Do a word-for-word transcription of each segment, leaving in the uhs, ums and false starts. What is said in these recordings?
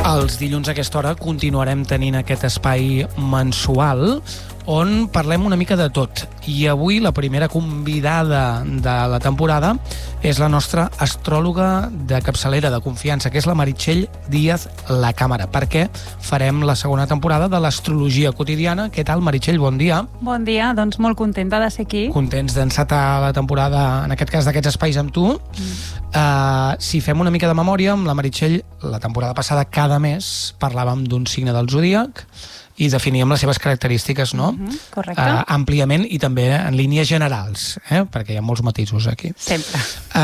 Els dilluns a aquesta hora continuarem tenint aquest espai mensual on parlem una mica de tot. I avui la primera convidada de la temporada és la nostra astròloga de capçalera de confiança, que és la Meritxell Díaz La Cámara, perquè farem la segona temporada de l'astrologia quotidiana. Què tal, Meritxell? Bon dia. Bon dia, doncs molt contenta de ser aquí. Contents d'encetar la temporada, en aquest cas d'aquests espais amb tu. Mm. Uh, si fem una mica de memòria, amb la Meritxell, la temporada passada cada mes parlàvem d'un signe del zodíac i definíem les seves característiques, no? Mm-hmm, correcte. Uh, àmpliament i també en línies generals, eh? Perquè hi ha molts matisos aquí. Sempre.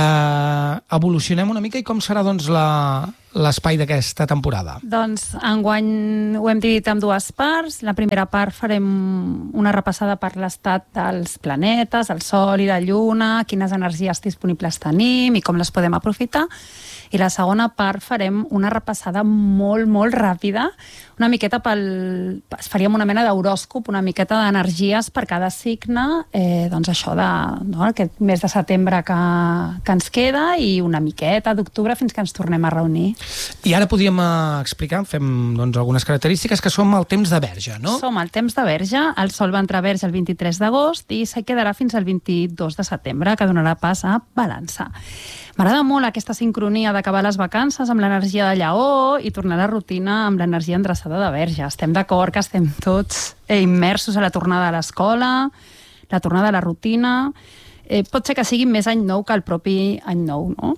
Uh, evolucionem una mica i com serà, doncs, la, l'espai d'aquesta temporada? Doncs enguany ho hem dividit en dues parts. La primera part farem una repassada per l'estat dels planetes, el Sol i la Lluna, quines energies disponibles tenim i com les podem aprofitar. I la segona part farem una repassada molt, molt ràpida, una miqueta pel... faríem una mena d'horòscop, una miqueta d'energies per cada signe, eh, doncs això de, no, aquest mes de setembre que, que ens queda i una miqueta d'octubre fins que ens tornem a reunir. I ara podríem uh, explicar, fem doncs, algunes característiques, que som al temps de Verge, no? Som al temps de Verge, el Sol va entrar a Verge el vint-i-tres d'agost i se quedarà fins al vint-i-dos de setembre, que donarà pas a Balança. M'agrada molt aquesta sincronia d'acabar les vacances amb l'energia de Lleó i tornar a la rutina amb l'energia endreçada de Verge. Estem d'acord que estem tots eh, immersos a la tornada a l'escola, la tornada a la rutina. Eh, pot ser que sigui més any nou que el propi any nou, no?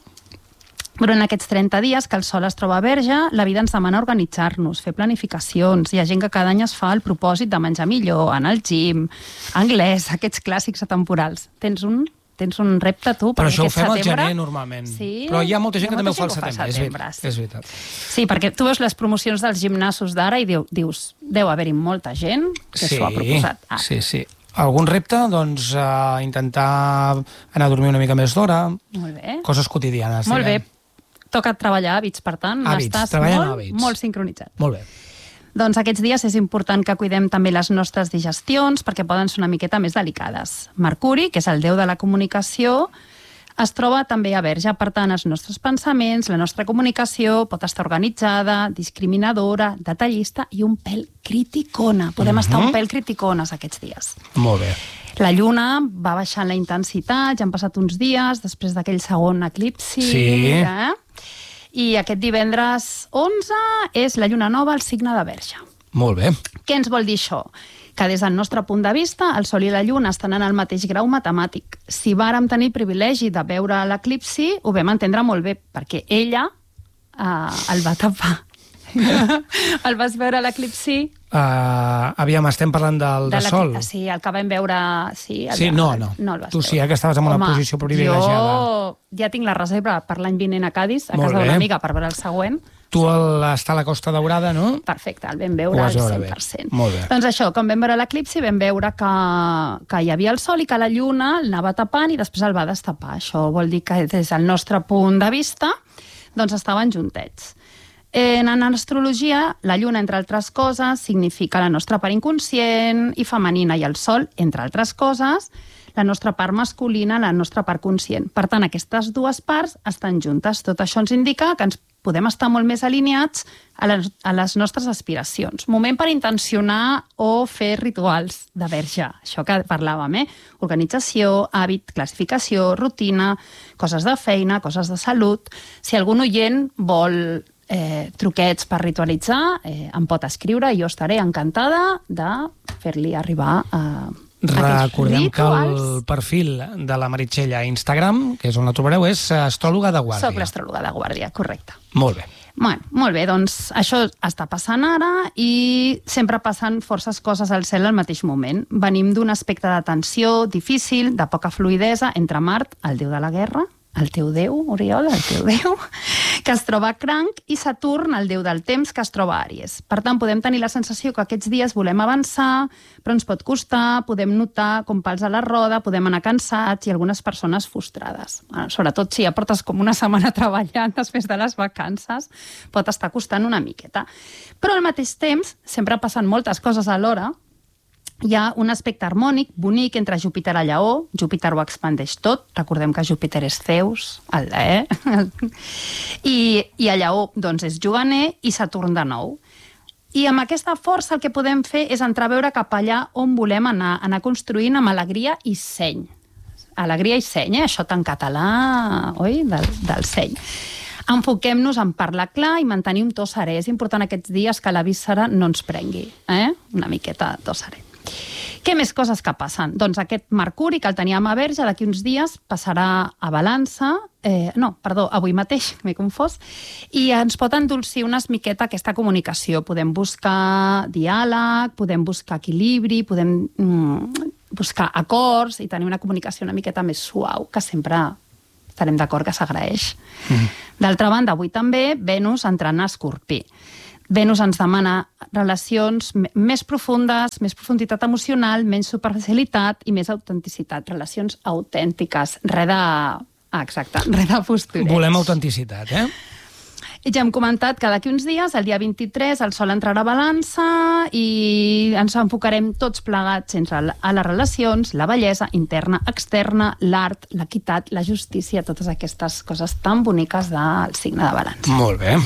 Durant aquests trenta dies que el Sol es troba a Verge, la vida ens demana organitzar-nos, fer planificacions. Hi ha gent que cada any es fa el propòsit de menjar millor, anar al gym, anglès, aquests clàssics atemporals. Tens un... Tens un repte, tu, però això ho fem setembre... al gener, normalment. Sí? Però hi ha molta gent ha que també ho molta fa al setembre. setembre és, sí. és veritat. Sí, perquè tu veus les promocions dels gimnasos d'ara i diu, dius, deu haver-hi molta gent que sí, s'ho ha proposat. Ah. Sí, sí. Algun repte? Doncs uh, intentar anar a dormir una mica més d'hora. Molt bé. Coses quotidianes. Molt diguem. bé. Toca treballar hàbits, per tant, hàbits, estàs molt, molt sincronitzat. Molt bé. Doncs aquests dies és important que cuidem també les nostres digestions perquè poden ser una miqueta més delicades. Mercuri, que és el déu de la comunicació, es troba també a Verge. Per tant, els nostres pensaments, la nostra comunicació pot estar organitzada, discriminadora, detallista i un pèl criticona. Podem uh-huh. estar un pèl criticones aquests dies. Molt bé. La Lluna va baixant la intensitat, ja han passat uns dies després d'aquell segon eclipsi. Sí. Eh? I aquest divendres onze és la Lluna nova al signe de Verge. Molt bé. Què ens vol dir això? Que des del nostre punt de vista el Sol i la Lluna estan en el mateix grau matemàtic. Si vàrem tenir privilegi de veure l'eclipsi, ho vam entendre molt bé, perquè ella eh, el va tapar. El vas veure l'eclipsi? Uh, aviam, estem parlant del de, de Sol. Sí, el que vam veure... Sí, el, sí no, no. no el vas tu veure. sí, eh, que estaves en una Home, posició privilegiada. Jo ja tinc la reserva per l'any vinent a Cádiz, a molt casa bé. d'una amiga, per veure el següent. Tu el, està a la Costa Daurada, no? Perfecte, el vam veure al cent per cent. Molt bé. Doncs això, quan vam veure l'eclipsi vam veure que, que hi havia el Sol i que la Lluna l'anava tapant i després el va destapar. Això vol dir que des del nostre punt de vista doncs estaven juntets. En astrologia, la Lluna, entre altres coses, significa la nostra part inconscient i femenina, i el Sol, entre altres coses, la nostra part masculina, la nostra part conscient. Per tant, aquestes dues parts estan juntes. Tot això ens indica que ens podem estar molt més alineats a les, a les nostres aspiracions. Moment per intencionar o fer rituals de Verge. Això que parlàvem, eh? Organització, hàbit, classificació, rutina, coses de feina, coses de salut. Si algun oient vol eh, truquets per ritualitzar, eh, em pot escriure i jo estaré encantada de fer-li arribar a... Recordem que el perfil de la Meritxell a Instagram, que és on la trobareu, és astròloga de guàrdia. Soc l'astròloga de guàrdia, correcte. Molt bé. Bueno, molt bé, doncs això està passant ara i sempre passen forces coses al cel al mateix moment. Venim d'un aspecte de tensió difícil, de poca fluïdesa entre Mart, el déu de la guerra, el teu déu, Oriol, el teu déu, que es troba a Cranc, i Saturn, el déu del temps, que es troba a Àries. Per tant, podem tenir la sensació que aquests dies volem avançar, però ens pot costar, podem notar com pals a la roda, podem anar cansats i algunes persones frustrades. Bueno, sobretot si ja portes com una setmana treballant després de les vacances, pot estar costant una miqueta. Però al mateix temps, sempre passen moltes coses alhora, hi ha un aspecte harmònic, bonic, entre Júpiter a Lleó. Júpiter ho expandeix tot. Recordem que Júpiter és Zeus, el, eh? I, I a Lleó, doncs, és juganer i Saturn de nou. I amb aquesta força el que podem fer és entrar a veure cap allà on volem anar, anar construint amb alegria i seny. Alegria i seny, eh? Això tan català, oi? Del, del seny. Enfoquem-nos en parlar clar i mantenir un to serè. És important aquests dies que la víscera no ens prengui, eh? Una miqueta de to serè. Què més coses que passen? Doncs aquest Mercuri, que el teníem a Verge, d'aquí uns dies passarà a Balança, eh, no, perdó, avui mateix, m'he confós, i ens pot endolcir una miqueta aquesta comunicació. Podem buscar diàleg, podem buscar equilibri, podem mm, buscar acords i tenir una comunicació una miqueta més suau, que sempre estarem d'acord que s'agraeix. Mm. D'altra banda, avui també Venus entrant a Escorpí. Venus ens demana relacions més profundes, més profunditat emocional, menys superficialitat i més autenticitat. Relacions autèntiques. Res de... Ah, exacte, res de postureig. Volem autenticitat, eh? I ja hem comentat que d'aquí uns dies, el dia vint-i-tres, el Sol entrarà a Balança i ens enfocarem tots plegats entre a les relacions, la bellesa interna, externa, l'art, l'equitat, la justícia, totes aquestes coses tan boniques del signe de Balança. Molt bé.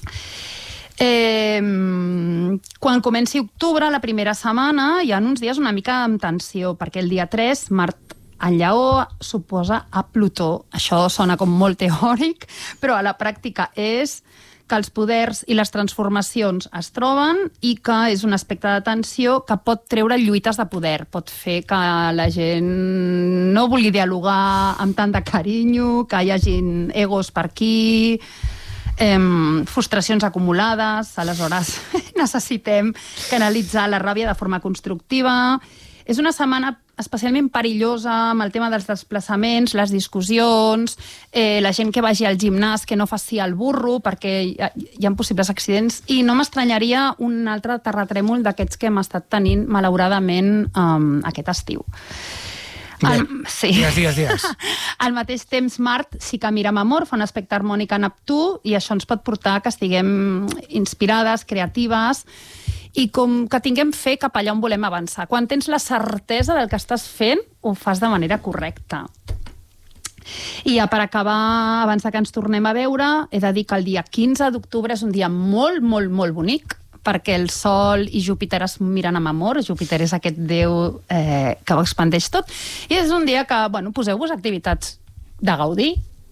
Eh, quan comenci octubre, la primera setmana, hi ha uns dies una mica amb tensió, perquè el dia tres, Mart en Lleó s'oposa a Plutó. Això sona com molt teòric, però a la pràctica és que els poders i les transformacions es troben i que és un aspecte de tensió que pot treure lluites de poder, pot fer que la gent no vulgui dialogar amb tant de carinyo, que hi hagin egos per aquí, eh, frustracions acumulades. Aleshores necessitem canalitzar la ràbia de forma constructiva. És una setmana especialment perillosa amb el tema dels desplaçaments, les discussions, eh, la gent que vagi al gimnàs que no faci el burro perquè hi ha, hi ha possibles accidents, i no m'estranyaria un altre terratrèmol d'aquests que hem estat tenint malauradament um, aquest estiu. El, sí. Digues, digues, digues. Al mateix temps, Mart sí que mira amb amor, fa un aspecte harmònic a Neptú, i això ens pot portar que estiguem inspirades, creatives, i com que tinguem fe cap allà on volem avançar. Quan tens la certesa del que estàs fent, ho fas de manera correcta. I ja per acabar, abans que ens tornem a veure, he de dir que el dia quinze d'octubre és un dia molt, molt, molt bonic, perquè el Sol i Júpiter es miren amb amor. Júpiter és aquest déu eh, que ho expandeix tot, i és un dia que, bueno, poseu-vos activitats de gaudir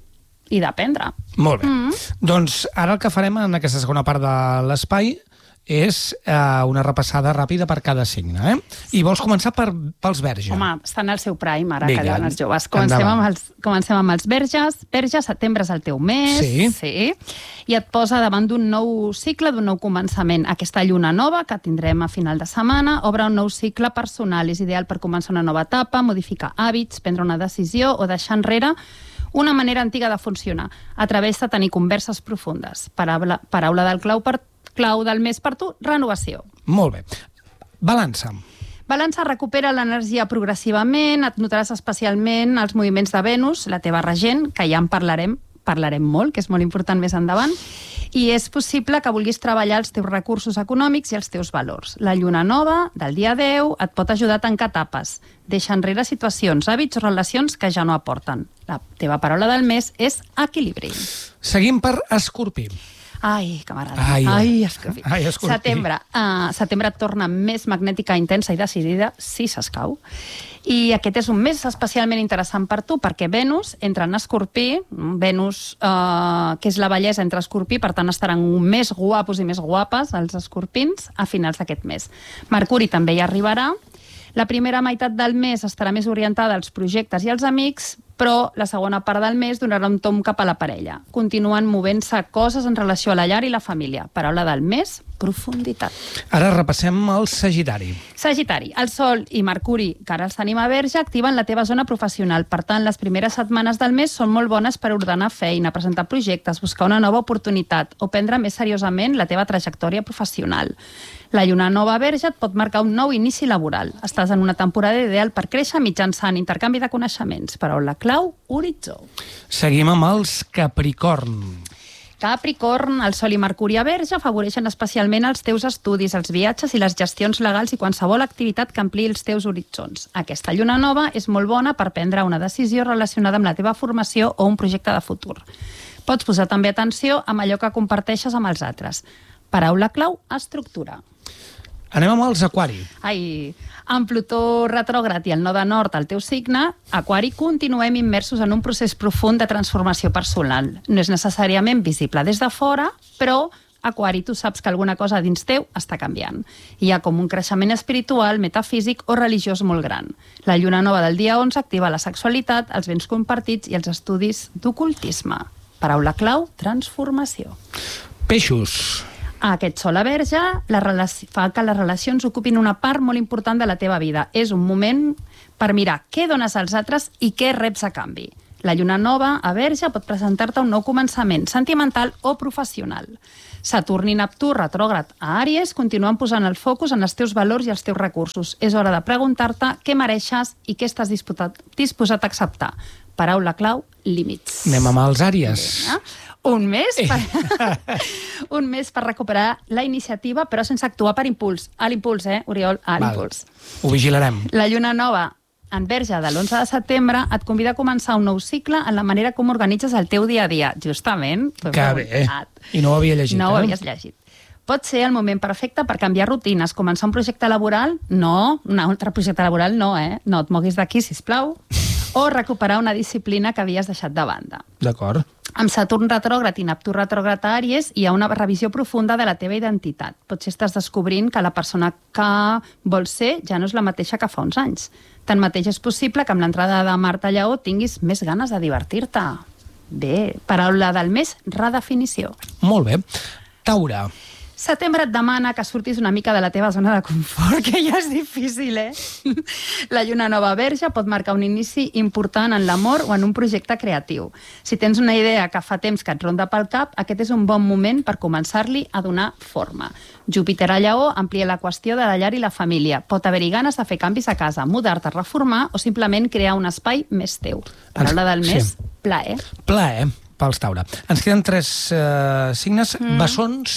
i d'aprendre. Molt bé. Mm-hmm. Doncs ara el que farem en aquesta segona part de l'espai és eh, una repassada ràpida per cada signe, eh? I vols començar per, pels Verge? Home, estan al seu prime, ara, Vinga, que diuen els joves. Comencem amb els, comencem amb els Verges. Verge, setembre és el teu mes. Sí. Sí. I et posa davant d'un nou cicle, d'un nou començament. Aquesta lluna nova, que tindrem a final de setmana, obre un nou cicle personal. És ideal per començar una nova etapa, modificar hàbits, prendre una decisió o deixar enrere una manera antiga de funcionar, a través de tenir converses profundes. Paraula, paraula del clau per clau del mes per tu, renovació. Molt bé. Balança. Balança recupera l'energia progressivament, et notaràs especialment els moviments de Venus, la teva regent, que ja en parlarem, parlarem molt, que és molt important més endavant, i és possible que vulguis treballar els teus recursos econòmics i els teus valors. La lluna nova, del dia deu, et pot ajudar a tancar etapes. Deixa enrere situacions, hàbits o relacions que ja no aporten. La teva paraula del mes és equilibri. Seguim per Escorpí. Ai, que m'agrada. Ai, Ai, Escorpí. Ai, Escorpí. Setembre. Uh, setembre et torna més magnètica, intensa i decidida, si s'escau. I aquest és un mes especialment interessant per tu, perquè Venus entra en Escorpí, Venus, uh, que és la bellesa entre Escorpí, per tant estaran més guapos i més guapes els escorpins a finals d'aquest mes. Mercuri també hi arribarà. La primera meitat del mes estarà més orientada als projectes i als amics, però la segona part del mes donarà un tom cap a la parella. Continuen movent-se coses en relació a la llar i la família. Paraula del mes, profunditat. Ara repassem el Sagitari. Sagitari, el Sol i Mercuri, que ara els tenim a Verge, activen la teva zona professional. Per tant, les primeres setmanes del mes són molt bones per ordenar feina, presentar projectes, buscar una nova oportunitat o prendre més seriosament la teva trajectòria professional. La lluna nova a Verge et pot marcar un nou inici laboral. Estàs en una temporada ideal per créixer mitjançant intercanvi de coneixements. Paraula clau, horitzó. Seguim amb els Capricorn. Capricorn, el Sol i Mercuri a Verge afavoreixen especialment els teus estudis, els viatges i les gestions legals i qualsevol activitat que ampliï els teus horitzons. Aquesta lluna nova és molt bona per prendre una decisió relacionada amb la teva formació o un projecte de futur. Pots posar també atenció amb allò que comparteixes amb els altres. Paraula clau, estructura. Anem amb els Aquari. Ai, amb Plutó retrògrad i el node nord al teu signe, Aquari, continuem immersos en un procés profund de transformació personal. No és necessàriament visible des de fora, però Aquari, tu saps que alguna cosa dins teu està canviant. Hi ha com un creixement espiritual, metafísic o religiós molt gran. La lluna nova del dia onze activa la sexualitat, els béns compartits i els estudis d'ocultisme. Paraula clau, transformació. Peixos. Aquest sol a Verge la relació, fa que les relacions ocupin una part molt important de la teva vida. És un moment per mirar què dones als altres i què reps a canvi. La lluna nova a Verge pot presentar-te un nou començament sentimental o professional. Saturn i Neptú retrògrad a Àries continuen posant el focus en els teus valors i els teus recursos. És hora de preguntar-te què mereixes i què estàs disposat, disposat a acceptar. Paraula clau, límits. Anem amb els Àries. Bé, eh? Un mes, per... un mes per recuperar la iniciativa, però sense actuar per impuls. A l'impuls, eh, Oriol? A l'impuls. Ho vigilarem. La lluna nova en Verge de l'onze de setembre et convida a començar un nou cicle en la manera com organitzes el teu dia a dia. Justament. Que bé. I no ho havia llegit. No ho eh? havies llegit. Pot ser el moment perfecte per canviar rutines, començar un projecte laboral, no, un altre projecte laboral no, eh? No et moguis d'aquí, sisplau, o recuperar una disciplina que havies deixat de banda. D'acord. Amb Saturn retrògrad i Neptú retrògrad a Àries hi ha una revisió profunda de la teva identitat. Potser estàs descobrint que la persona que vols ser ja no és la mateixa que fa uns anys. Tanmateix és possible que amb l'entrada de Mart a Lleó tinguis més ganes de divertir-te. Bé, paraula del mes, redefinició. Molt bé. Taure. Setembre et demana que surtis una mica de la teva zona de confort, que ja és difícil, eh? La lluna nova a Verge pot marcar un inici important en l'amor o en un projecte creatiu. Si tens una idea que fa temps que et ronda pel cap, aquest és un bon moment per començar-li a donar forma. Júpiter a Lleó amplia la qüestió de la llar i la família. Pot haver-hi ganes de fer canvis a casa, mudar-te, reformar o simplement crear un espai més teu. Paraula del mes, sí. Plaer. Plaer, pels Taure. Ens queden tres uh, signes. Mm. Bessons.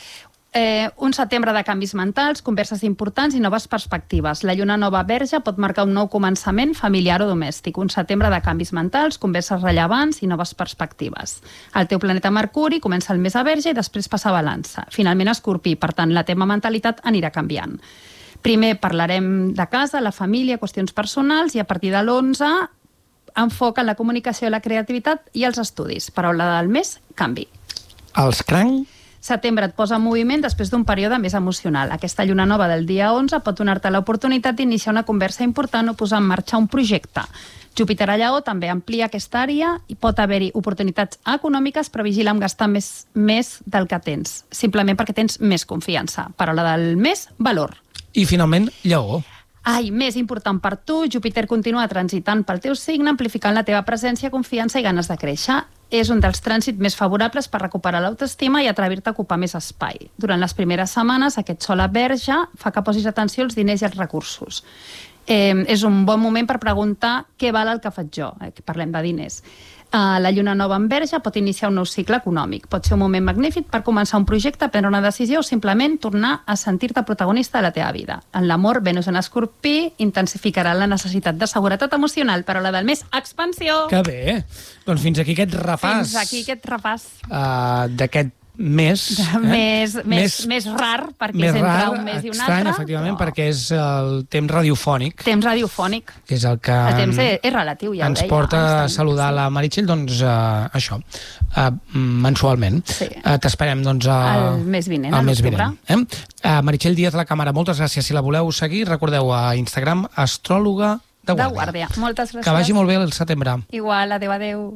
Eh, un setembre de canvis mentals, converses importants i noves perspectives. La lluna nova Verge pot marcar un nou començament familiar o domèstic. Un setembre de canvis mentals, converses rellevants i noves perspectives. El teu planeta Mercuri comença el mes a Verge i després passa a Balança. Finalment Escorpí, per tant, la teva mentalitat anirà canviant. Primer parlarem de casa, la família, qüestions personals, i a partir de l'onze enfoca en la comunicació, la creativitat i els estudis. Paraula del mes, canvi. Els Cranc. Setembre et posa en moviment després d'un període més emocional. Aquesta lluna nova del dia onze pot donar-te l'oportunitat d'iniciar una conversa important o posar en marxa un projecte. Júpiter a Lleó també amplia aquesta àrea i pot haver-hi oportunitats econòmiques, però vigila amb gastar més, més del que tens, simplement perquè tens més confiança. Paraula del mes, valor. I finalment, Lleó. Ai, més important per tu, Júpiter continua transitant pel teu signe, amplificant la teva presència, confiança i ganes de créixer. És un dels trànsits més favorables per recuperar l'autoestima i atrevir-te a ocupar més espai. Durant les primeres setmanes, aquest sol a Verge fa que posis atenció als diners i als recursos. Eh, és un bon moment per preguntar què val el que faig jo, eh, que parlem de diners. Uh, la lluna nova en Verge pot iniciar un nou cicle econòmic. Pot ser un moment magnífic per començar un projecte, prendre una decisió o simplement tornar a sentir-te protagonista de la teva vida. En l'amor, Venus en Escorpí intensificarà la necessitat de seguretat emocional, però la del mes, expansió! Que bé! Doncs fins aquí aquest repàs. Fins aquí aquest repàs. Uh, d'aquest mes. Eh? Més, més, més, més rar, perquè més és entre rar, un mes i un estrany, altre. efectivament, però... perquè és el temps radiofònic. Temps radiofònic. Que és el que el temps és, és relatiu, ja ens ho deia. porta Einstein, a saludar sí. la Meritxell, doncs, uh, això, uh, mensualment. Sí. Uh, T'esperem, doncs, uh, el mes vinent, el mes l'octubre. vinent. Eh? Uh, Meritxell Díaz, la càmera, moltes gràcies. Si la voleu seguir, recordeu a Instagram, astròloga de guàrdia. De guàrdia. Moltes gràcies. Que vagi molt bé el setembre. Igual, adeu, adeu.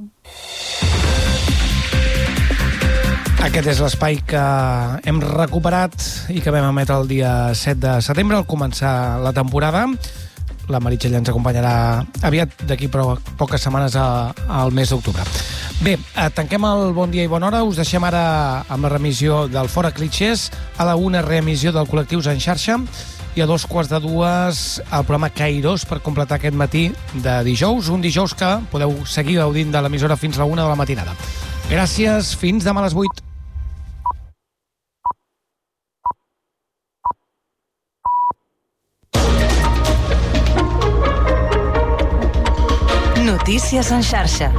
Aquest és l'espai que hem recuperat i que vam emetre el dia set de setembre al començar la temporada. La Meritxell ens acompanyarà aviat, d'aquí però poques setmanes a, al mes d'octubre. Bé, tanquem el Bon Dia i Bona Hora. Us deixem ara amb la remissió del Fora Clichés, a la una reemissió del Col·lectius en xarxa i a dos quarts de dues el programa Kairos per completar aquest matí de dijous, un dijous que podeu seguir gaudint de l'emissora fins a la una de la matinada. Gràcies, fins demà a les vuit. Notícies en xarxa.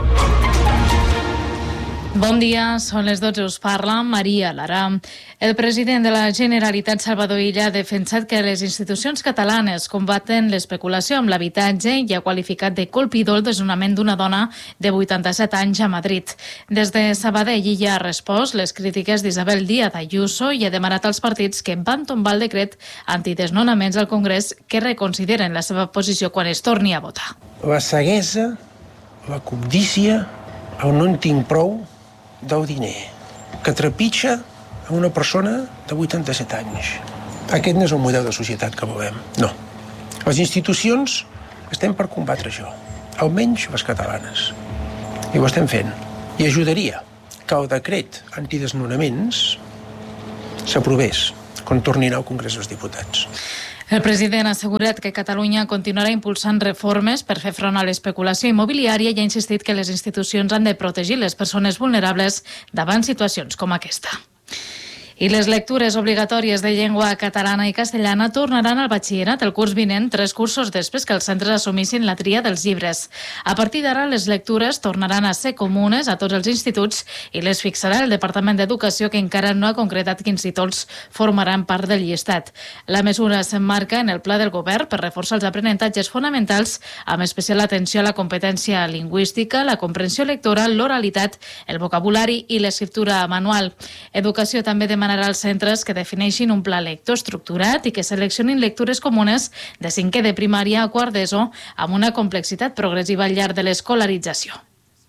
Bon dia, són les dotze, us parla Maria Lara. El president de la Generalitat, Salvador Illa, ha defensat que les institucions catalanes combaten l'especulació amb l'habitatge i ha qualificat de colpidor el desnonament d'una dona de vuitanta-set anys a Madrid. Des de Sabadell, Illa ha respost les crítiques d'Isabel Díaz Ayuso i ha demanat als partits que van tombar el decret antidesnonaments al Congrés que reconsideren la seva posició quan es torni a votar. La ceguesa, la cobdícia, el no en tinc prou del diner, que trepitja a una persona de vuitanta-set anys. Aquest no és el model de societat que volem, no. Les institucions estem per combatre això, almenys les catalanes. I ho estem fent. I ajudaria que el decret antidesnonaments s'aprovés quan tornin al Congrés dels Diputats. El president ha assegurat que Catalunya continuarà impulsant reformes per fer front a l'especulació immobiliària i ha insistit que les institucions han de protegir les persones vulnerables davant situacions com aquesta. I les lectures obligatòries de llengua catalana i castellana tornaran al batxillerat el curs vinent, tres cursos després que els centres assumissin la tria dels llibres. A partir d'ara, les lectures tornaran a ser comunes a tots els instituts i les fixarà el Departament d'Educació, que encara no ha concretat quins títols formaran part del llistat. La mesura s'emmarca en el pla del govern per reforçar els aprenentatges fonamentals, amb especial atenció a la competència lingüística, la comprensió lectora, l'oralitat, el vocabulari i l'escriptura manual. Educació també demana als centres que defineixin un pla lector estructurat i que seleccionin lectures comunes de cinquè de primària a quart d'ESO amb una complexitat progressiva al llarg de l'escolarització.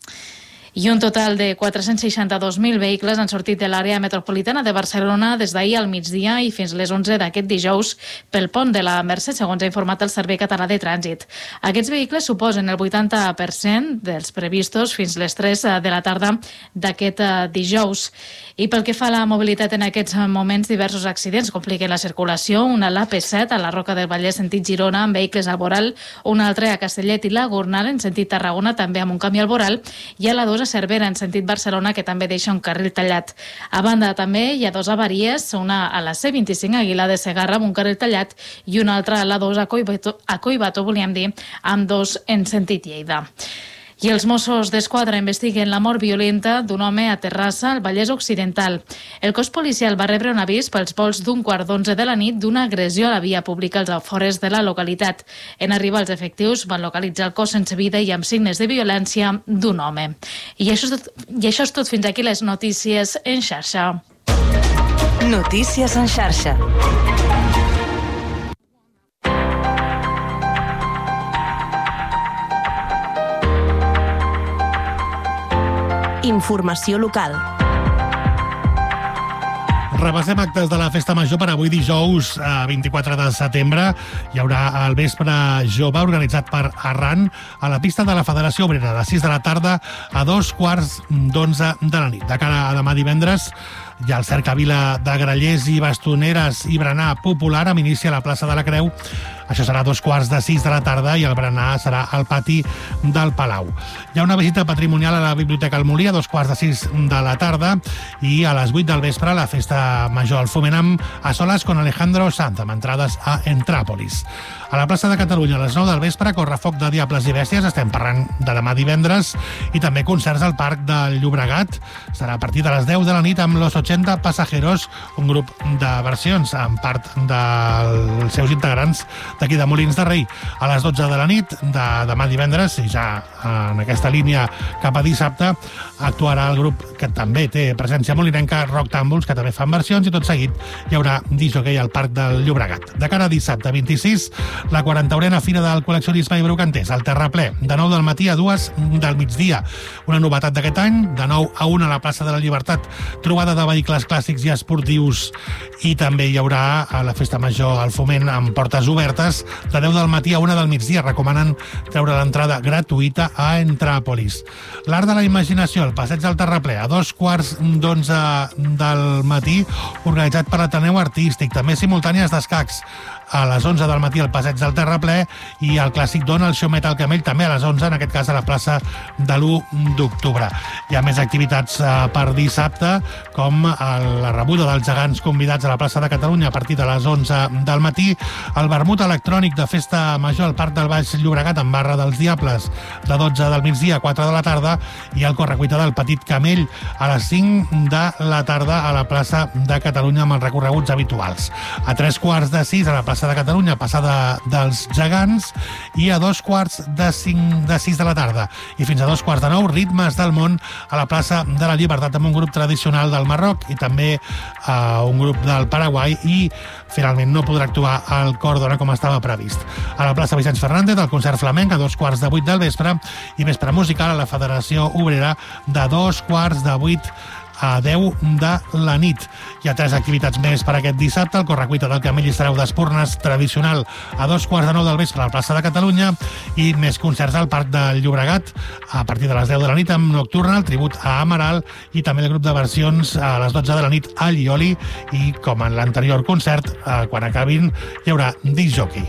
I un total de quatre-cents seixanta-dos mil vehicles han sortit de l'àrea metropolitana de Barcelona des d'ahir al migdia i fins les onze d'aquest dijous pel pont de la Mercè, segons ha informat el Servei Català de Trànsit. Aquests vehicles suposen el vuitanta per cent dels previstos fins les tres de la tarda d'aquest dijous. I pel que fa a la mobilitat, en aquests moments diversos accidents compliquen la circulació. Una a l'A P set a la Roca del Vallès sentit Girona amb vehicles al voral, una altra a Castellet i la Gornal en sentit Tarragona també amb un canvi al voral, i a la dos a Cervera en sentit Barcelona, que també deixa un carril tallat. A banda també hi ha dos avaries, una a la C vint-i-cinc a Aguilar de Segarra amb un carril tallat i una altra a la dos a Collbató, a Collbató, volíem dir, amb dos en sentit Lleida. I els Mossos d'Esquadra investiguen la mort violenta d'un home a Terrassa, al Vallès Occidental. El cos policial va rebre un avís pels volts d'un quart d'onze de la nit d'una agressió a la via pública als afores de la localitat. En arribar els efectius van localitzar el cos sense vida i amb signes de violència d'un home. I això és tot, i això és tot fins aquí les notícies en xarxa. Notícies en xarxa. Informació local. Repassem actes de la Festa Major per avui dijous vint-i-quatre de setembre. Hi haurà el vespre jove organitzat per Arran a la pista de la Federació Obrera de sis de la tarda a dos quarts d'onze de la nit. De cara a demà divendres hi ha el cercavila de grallers i bastoneres i berenar popular amb inici a la plaça de la Creu. Això serà a dos quarts de sis de la tarda i el berenar serà al pati del Palau. Hi ha una visita patrimonial a la Biblioteca El Molí a dos quarts de sis de la tarda i a les vuit del vespre la Festa Major al Foment a soles con Alejandro Sanz, amb entrades a Entràpolis. A la plaça de Catalunya a les nou del vespre, correfoc de Diables i Bèsties, estem parlant de demà divendres, i també concerts al Parc del Llobregat. Serà a partir de les deu de la nit amb Los ochenta Pasajeros, un grup de versions amb part dels seus integrants d'aquí de Molins de Rei. A les dotze de la nit de demà divendres, i ja en aquesta línia cap a dissabte, actuarà el grup que també té presència molinenca, Rock Tàmbols, que també fan versions, i tot seguit hi haurà disjoquei al Parc del Llobregat. De cara a dissabte vint-i-sis, la quarantaunena Fira del Col·leccionisme i Brocanters, al Terraplè, de nou del matí a dues del migdia. Una novetat d'aquest any, de nou a una a la plaça de la Llibertat, trobada de vehicles clàssics i esportius, i també hi haurà a la Festa Major al Foment amb portes obertes, de deu del matí a una del migdia. Recomanen treure l'entrada gratuïta a Entràpolis. L'Art de la Imaginació, el passeig del Terraplè, a dos quarts d'onze del matí, organitzat per l'Ateneu Artístic. També simultànies d'escacs a les onze del matí al Passeig del Terraplè i el clàssic Donald Show Metal Camell també a les onze, en aquest cas a la plaça de l'u d'octubre. Hi ha més activitats per dissabte, com la rebuda dels gegants convidats a la plaça de Catalunya a partir de les onze del matí, el vermut electrònic de Festa Major al Parc del Baix Llobregat amb barra dels Diables de dotze del migdia a quatre de la tarda i el correcuita del Petit Camell a les cinc de la tarda a la plaça de Catalunya amb els recorreguts habituals. A tres quarts de sis a la plaça de Catalunya, passada dels gegants, i a dos quarts de cinc de sis de la tarda i fins a dos quarts de nou, Ritmes del Món a la plaça de la Llibertat amb un grup tradicional del Marroc i també eh, un grup del Paraguai, i finalment no podrà actuar al Còrdona com estava previst. A la plaça Vicenç Fernández, el concert flamenc a dos quarts de vuit del vespre i vespre musical a la Federació Obrera de dos quarts de vuit a deu de la nit. Hi ha tres activitats més per aquest dissabte: el correcuita del Camell i Sarau d'Espurnes tradicional a dos quarts de nou del vespre a la plaça de Catalunya i més concerts al Parc del Llobregat a partir de les deu de la nit amb Nocturna, el tribut a Amaral i també el grup de versions a les dotze de la nit al Ioli, i com en l'anterior concert, eh, quan acabin hi haurà disc jockey.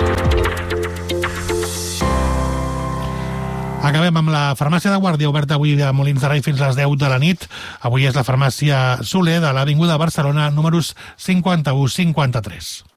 Acabem amb la farmàcia de guàrdia, oberta avui de Molins de Rei fins a les deu de la nit. Avui és la farmàcia Soler de l'Avinguda Barcelona, números cinquanta-u cinquanta-tres.